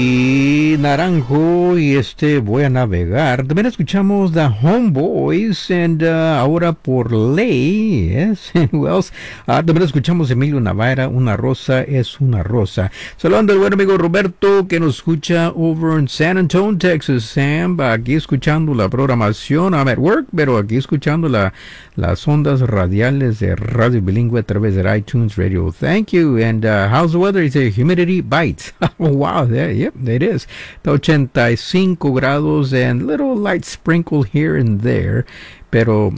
Y Naranjo y voy a navegar. También escuchamos The Homeboys and ahora por ley, yes, who else? También escuchamos Emilio Navarra, Una rosa es una rosa. Saludando al buen amigo Roberto que nos escucha over in San Antonio, Texas. Sam, aquí escuchando la programación. I'm at work, pero aquí escuchando las ondas radiales de Radio Bilingüe a través de iTunes Radio. Thank you. And how's the weather? It's a humidity bites. Oh, wow. Yep, it is. Está 85 grados and little light sprinkle here and there. Pero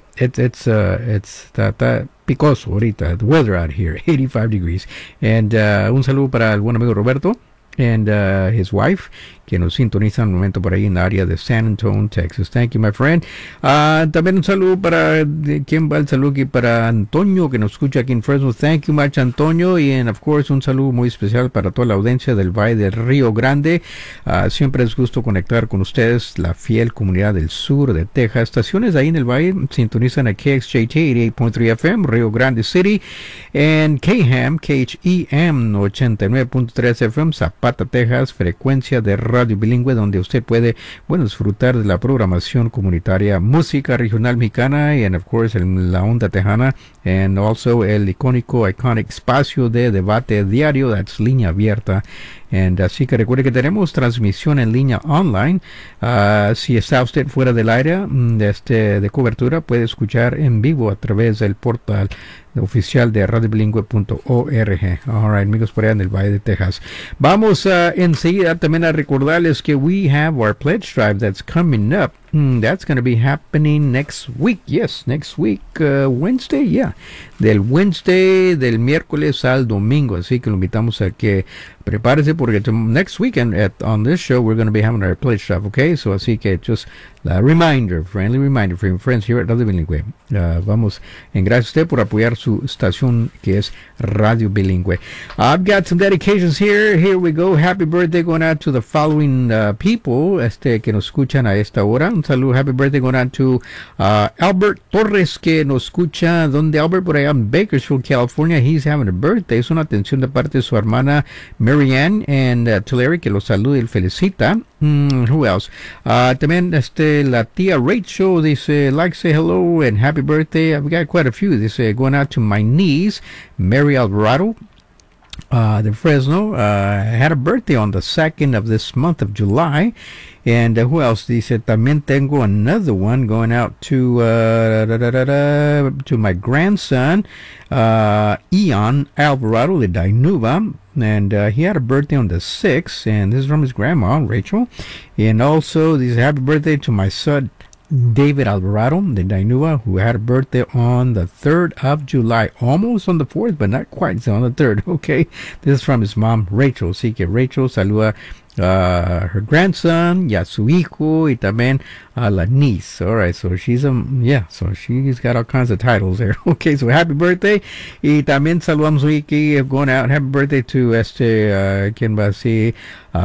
está picoso ahorita. The weather out here, 85 degrees. And un saludo para el buen amigo Roberto and his wife, que nos sintonizan un momento por ahí en la área de San Antonio, Texas. Thank you, my friend. También un saludo para, ¿quién va el saludo aquí? Para Antonio, que nos escucha aquí en Fresno. Thank you much, Antonio. Y, of course, un saludo muy especial para toda la audiencia del Valle del Río Grande. Siempre es gusto conectar con ustedes, la fiel comunidad del sur de Texas. Estaciones ahí en el Valle sintonizan a KXJT 88.3 FM, Rio Grande City, and KHAM 89.3 FM, Zapata, Texas, frecuencia de Radio Bilingüe, donde usted puede, disfrutar de la programación comunitaria, música regional mexicana, y, of course, la onda tejana, and also el iconic espacio de debate diario, that's Línea Abierta. And así que recuerde que tenemos transmisión en línea online. Si está usted fuera del área de cobertura, puede escuchar en vivo a través del portal oficial de radiobilingüe.org. Alright, amigos por allá en el Valle de Texas. Vamos enseguida también a recordarles que we have our pledge drive that's coming up. That's going to be happening next week. Yes, next week, Wednesday, yeah. Del Wednesday, del miércoles al domingo. Así que lo invitamos a que prepárese porque next weekend on this show we're going to be having our pledge drive, okay? So así que just a friendly reminder from friends here at Radio Bilingüe. Vamos, en gracias a usted por apoyar su estación que es Radio Bilingüe. I've got some dedications here. Here we go. Happy birthday going out to the following people que nos escuchan a esta hora. Un saludo, happy birthday going out to Albert Torres, que nos escucha, donde Albert, por allá en Bakersfield, California. He's having a birthday. Es una atención de parte de su hermana Marianne and Tulare, que lo saluda y lo felicita. Who else? También la tía Rachel dice, say hello and happy birthday. I've got quite a few. Dice, going out to my niece, Mary Alvarado, de Fresno. Had a birthday on the 2nd of this month of July. And who else? Dice, también tengo another one going out to my grandson, Ian Alvarado de Dainuba. And he had a birthday on the 6th, and this is from his grandma, Rachel. And also, this is happy birthday to my son, David Alvarado de Dainuba, who had a birthday on the 3rd of July. Almost on the 4th, but not quite. So on the 3rd, okay? This is from his mom, Rachel. Así que Rachel saluda her grandson y a su hijo y también a la niece. All right, so she's so she's got all kinds of titles there. Okay, so happy birthday. Y también saludamos hoy aquí going out. Happy birthday to ¿quién va a decir?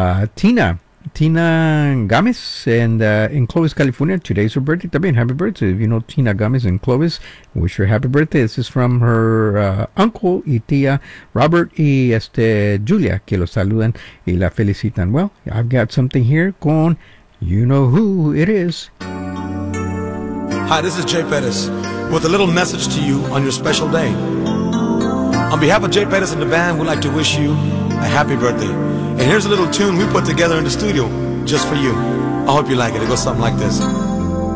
Tina Gomez and in Clovis, California. Today's her birthday. También happy birthday. If you know Tina Gomez in Clovis, wish her happy birthday. This is from her uncle y tía Robert y Julia, que lo saludan y la felicitan. Well, I've got something here con you know who it is. Hi, this is Jay Pettis with a little message to you on your special day. On behalf of Jay Pettis and the band, we'd like to wish you a happy birthday. And here's a little tune we put together in the studio just for you. I hope you like it. It goes something like this.